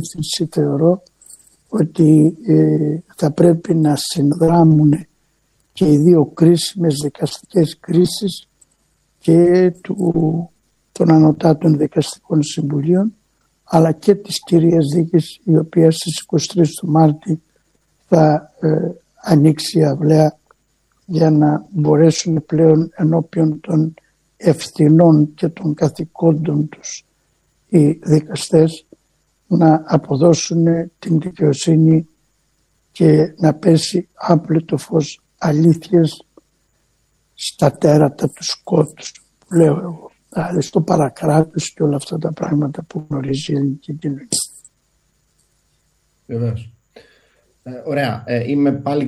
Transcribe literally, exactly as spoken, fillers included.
κατεύθυνση θεωρώ ότι ε, θα πρέπει να συνδράμουν και οι δύο κρίσιμες δικαστικές κρίσεις και του, των ανωτάτων δικαστικών συμβουλίων, αλλά και της κυρίας δίκης, η οποία στις είκοσι τρεις του Μάρτη θα ε, ανοίξει η αυλαία για να μπορέσουν πλέον ενώπιον των ευθυνών και των καθηκόντων τους οι δικαστές να αποδώσουν την δικαιοσύνη και να πέσει άπλετο φως αλήθειας στα τέρατα του σκότους, που λέω εγώ, δηλαδή στο παρακράτος και όλα αυτά τα πράγματα που γνωρίζει η ελληνική κοινωνία. Βεβαίως. Ε, ωραία. Ε, είμαι πάλι